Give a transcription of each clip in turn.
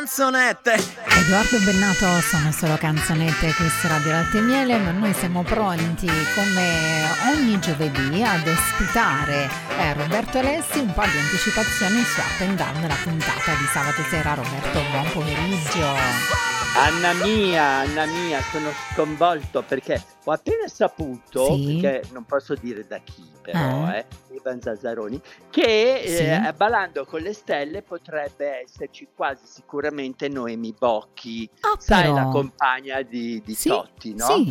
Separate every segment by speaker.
Speaker 1: canzonette.
Speaker 2: Edoardo Bennato, sono solo canzonette, questo Radio Latte e Miele, ma noi siamo pronti come ogni giovedì ad ospitare Roberto Alessi, un po' di anticipazioni su Up and Down, la puntata di sabato sera. Roberto, buon pomeriggio.
Speaker 3: Anna mia, sono sconvolto perché ho appena saputo,
Speaker 2: Sì.
Speaker 3: perché non posso dire da chi però, Ivan Zazzaroni, che
Speaker 2: Sì.
Speaker 3: Ballando con le stelle potrebbe esserci quasi sicuramente Noemi Bocchi,
Speaker 2: Ah,
Speaker 3: sai,
Speaker 2: però.
Speaker 3: la compagna di
Speaker 2: Sì,
Speaker 3: Totti, no?
Speaker 2: sì.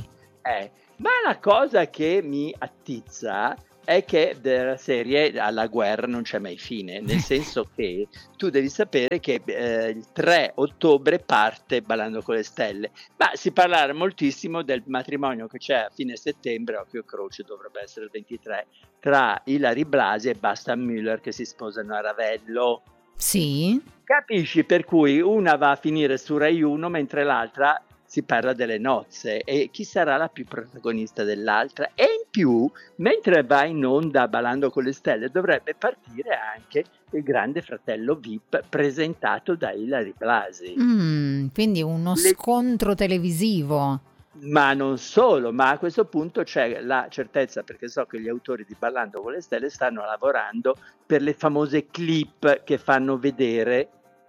Speaker 3: Ma la cosa che mi attizza è che della serie alla guerra non c'è mai fine, nel senso che tu devi sapere che il 3 ottobre parte Ballando con le stelle, ma si parlerà moltissimo del matrimonio che c'è a fine settembre, occhio e croce, dovrebbe essere il 23, tra Ilary Blasi e Bastian Müller che si sposano a Ravello.
Speaker 2: Sì.
Speaker 3: Capisci? Per cui una va a finire su Rai 1 mentre l'altra si parla delle nozze e chi sarà la più protagonista dell'altra. E in più, mentre va in onda Ballando con le stelle, dovrebbe partire anche il Grande Fratello VIP presentato da Ilary Blasi.
Speaker 2: Quindi uno scontro televisivo.
Speaker 3: Ma non solo, ma a questo punto c'è la certezza, perché so che gli autori di Ballando con le stelle stanno lavorando per le famose clip che fanno vedere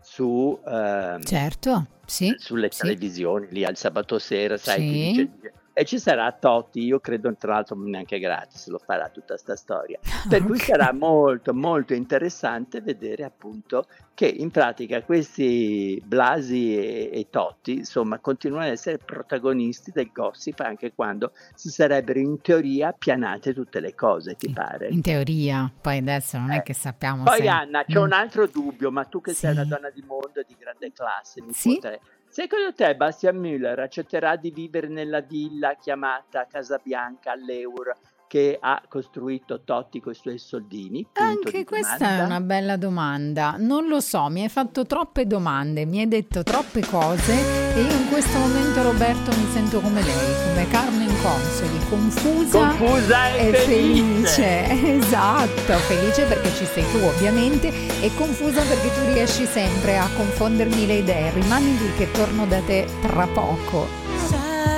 Speaker 3: su
Speaker 2: Certo, sì.
Speaker 3: sulle
Speaker 2: sì.
Speaker 3: televisioni lì al sabato sera, sai,
Speaker 2: Sì.
Speaker 3: chi dice, e ci sarà Totti, io credo tra l'altro neanche gratis lo farà tutta sta storia, per cui sarà molto molto interessante vedere appunto che in pratica questi Blasi e Totti insomma continuano ad essere protagonisti del gossip anche quando si sarebbero in teoria pianate tutte le cose, ti pare?
Speaker 2: In teoria, poi adesso non è che sappiamo
Speaker 3: Poi
Speaker 2: se...
Speaker 3: Anna, c'è un altro dubbio, ma tu che sei
Speaker 2: Sì.
Speaker 3: una donna di mondo e di grande classe,
Speaker 2: Sì.
Speaker 3: nipote, secondo te Bastian Müller accetterà di vivere nella villa chiamata Casabianca all'Eur che ha costruito Totti con i suoi soldini? Punto
Speaker 2: Anche
Speaker 3: di
Speaker 2: questa
Speaker 3: domanda.
Speaker 2: è una bella domanda. Non lo so, mi hai fatto troppe domande, mi hai detto troppe cose e io in questo momento, Roberto, mi sento come lei, come Carmen Consoli,
Speaker 3: Confusa e
Speaker 2: felice. Esatto, felice perché ci sei tu ovviamente e confusa perché tu riesci sempre a confondermi le idee. Rimani lì che torno da te tra poco.